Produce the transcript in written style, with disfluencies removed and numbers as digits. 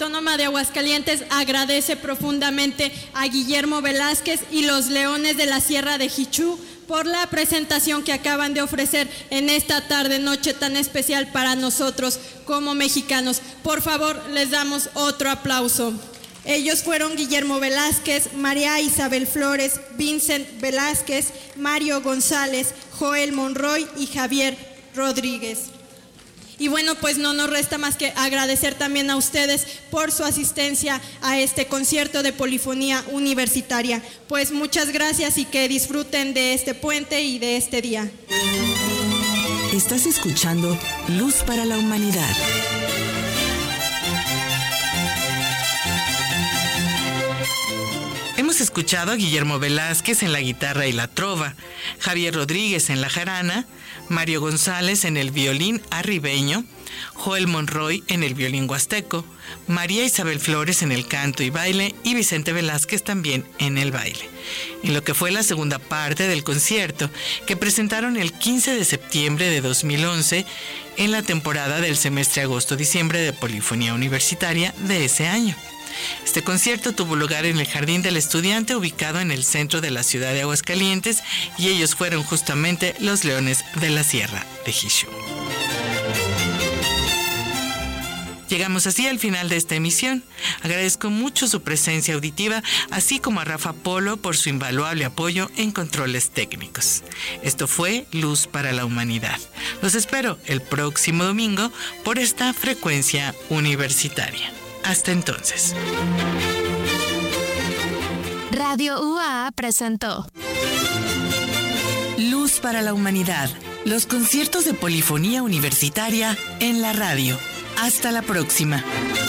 Autónoma de Aguascalientes agradece profundamente a Guillermo Velázquez y los Leones de la Sierra de Jichú por la presentación que acaban de ofrecer en esta tarde-noche tan especial para nosotros como mexicanos. Por favor, les damos otro aplauso. Ellos fueron Guillermo Velázquez, María Isabel Flores, Vincent Velázquez, Mario González, Joel Monroy y Javier Rodríguez. Y bueno, pues no nos resta más que agradecer también a ustedes por su asistencia a este concierto de polifonía universitaria. Pues muchas gracias y que disfruten de este puente y de este día. Estás escuchando Luz para la Humanidad. Hemos escuchado a Guillermo Velázquez en la guitarra y la trova, Javier Rodríguez en la jarana, Mario González en el violín arribeño, Joel Monroy en el violín huasteco, María Isabel Flores en el canto y baile y Vicente Velázquez también en el baile. En lo que fue la segunda parte del concierto que presentaron el 15 de septiembre de 2011 en la temporada del semestre agosto-diciembre de Polifonía Universitaria de ese año. Este concierto tuvo lugar en el Jardín del Estudiante, ubicado en el centro de la ciudad de Aguascalientes, y ellos fueron justamente los Leones de la Sierra de Jichú. Llegamos así al final de esta emisión. Agradezco mucho su presencia auditiva, así como a Rafa Polo por su invaluable apoyo en controles técnicos. Esto fue Luz para la Humanidad. Los espero el próximo domingo por esta frecuencia universitaria. Hasta entonces. Radio UAA presentó Luz para la Humanidad. Los conciertos de polifonía universitaria en la radio. Hasta la próxima.